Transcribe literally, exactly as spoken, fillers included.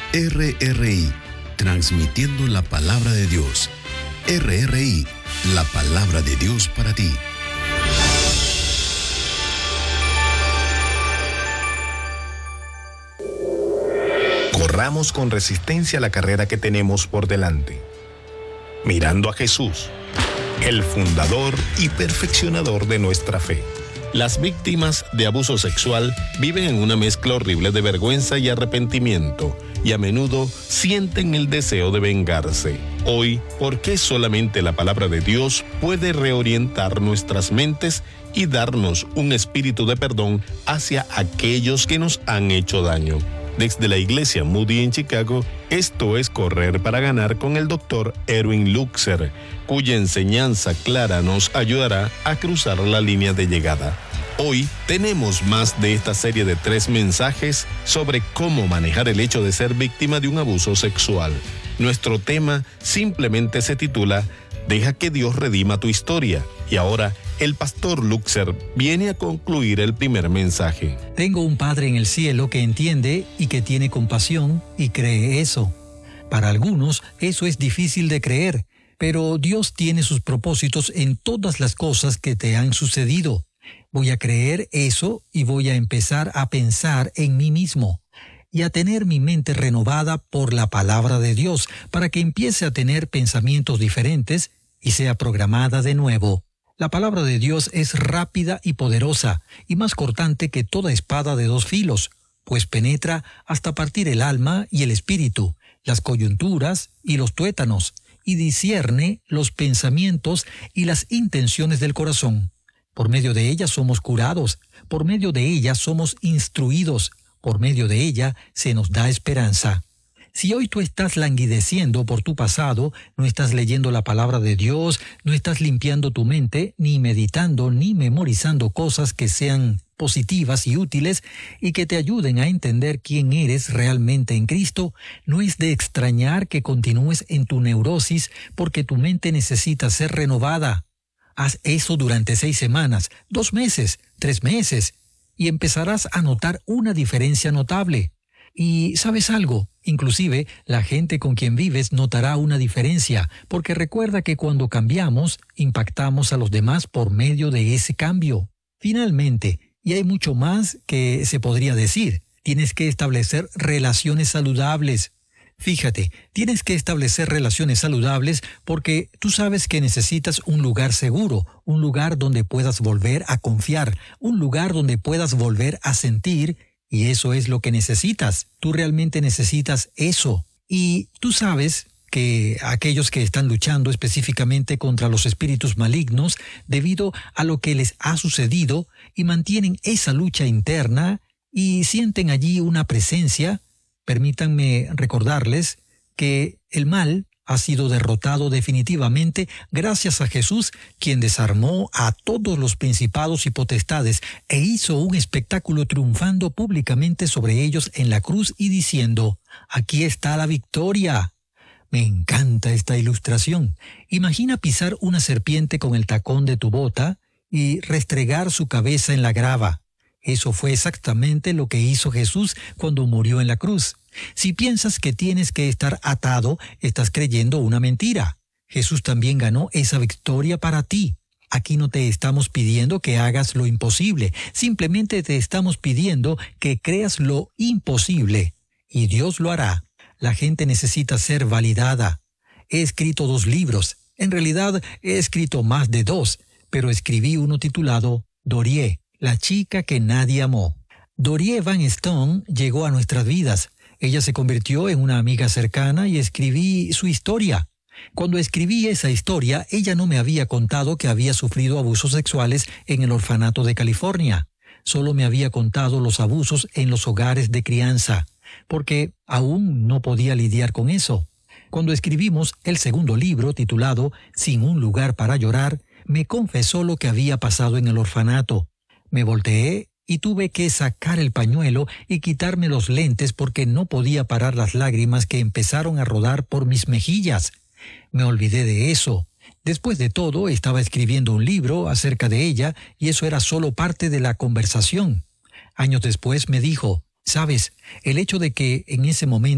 R R I, transmitiendo la palabra de Dios. R R I, la palabra de Dios para ti. Corramos con resistencia la carrera que tenemos por delante, mirando a Jesús, el fundador y perfeccionador de nuestra fe. Las víctimas de abuso sexual viven en una mezcla horrible de vergüenza y arrepentimiento, y a menudo sienten el deseo de vengarse. Hoy, ¿por qué solamente la palabra de Dios puede reorientar nuestras mentes y darnos un espíritu de perdón hacia aquellos que nos han hecho daño? Desde la iglesia Moody en Chicago, esto es Correr para Ganar con el doctor Erwin Luxer, cuya enseñanza clara nos ayudará a cruzar la línea de llegada. Hoy tenemos más de esta serie de tres mensajes sobre cómo manejar el hecho de ser víctima de un abuso sexual. Nuestro tema simplemente se titula Deja que Dios redima tu historia. Y ahora, el pastor Luxer viene a concluir el primer mensaje. Tengo un Padre en el cielo que entiende y que tiene compasión y cree eso. Para algunos, eso es difícil de creer, pero Dios tiene sus propósitos en todas las cosas que te han sucedido. Voy a creer eso y voy a empezar a pensar en mí mismo y a tener mi mente renovada por la palabra de Dios para que empiece a tener pensamientos diferentes y sea programada de nuevo. La palabra de Dios es rápida y poderosa y más cortante que toda espada de dos filos, pues penetra hasta partir el alma y el espíritu, las coyunturas y los tuétanos, y discierne los pensamientos y las intenciones del corazón. Por medio de ella somos curados, por medio de ella somos instruidos, por medio de ella se nos da esperanza. Si hoy tú estás languideciendo por tu pasado, no estás leyendo la palabra de Dios, no estás limpiando tu mente, ni meditando, ni memorizando cosas que sean positivas y útiles y que te ayuden a entender quién eres realmente en Cristo, no es de extrañar que continúes en tu neurosis porque tu mente necesita ser renovada. Haz eso durante seis semanas, dos meses, tres meses, y empezarás a notar una diferencia notable. Y ¿sabes algo? Inclusive, la gente con quien vives notará una diferencia, porque recuerda que cuando cambiamos, impactamos a los demás por medio de ese cambio. Finalmente, y hay mucho más que se podría decir, tienes que establecer relaciones saludables. Fíjate, tienes que establecer relaciones saludables porque tú sabes que necesitas un lugar seguro, un lugar donde puedas volver a confiar, un lugar donde puedas volver a sentir. Y eso es lo que necesitas. Tú realmente necesitas eso. Y tú sabes que aquellos que están luchando específicamente contra los espíritus malignos debido a lo que les ha sucedido y mantienen esa lucha interna y sienten allí una presencia, permítanme recordarles que el mal ha sido derrotado definitivamente gracias a Jesús, quien desarmó a todos los principados y potestades e hizo un espectáculo triunfando públicamente sobre ellos en la cruz y diciendo, «Aquí está la victoria». Me encanta esta ilustración. Imagina pisar una serpiente con el tacón de tu bota y restregar su cabeza en la grava. Eso fue exactamente lo que hizo Jesús cuando murió en la cruz. Si piensas que tienes que estar atado, estás creyendo una mentira. Jesús también ganó esa victoria para ti. Aquí no te estamos pidiendo que hagas lo imposible, simplemente te estamos pidiendo que creas lo imposible. Y Dios lo hará. La gente necesita ser validada. He escrito dos libros. En realidad he escrito más de dos, pero escribí uno titulado Dorie, la chica que nadie amó. Dorie Van Stone llegó a nuestras vidas. Ella se convirtió en una amiga cercana y escribí su historia. Cuando escribí esa historia, ella no me había contado que había sufrido abusos sexuales en el orfanato de California. Solo me había contado los abusos en los hogares de crianza, porque aún no podía lidiar con eso. Cuando escribimos el segundo libro, titulado Sin un lugar para llorar, me confesó lo que había pasado en el orfanato. Me volteé y tuve que sacar el pañuelo y quitarme los lentes porque no podía parar las lágrimas que empezaron a rodar por mis mejillas. Me olvidé de eso. Después de todo, estaba escribiendo un libro acerca de ella y eso era solo parte de la conversación. Años después me dijo, «¿Sabes? El hecho de que en ese momento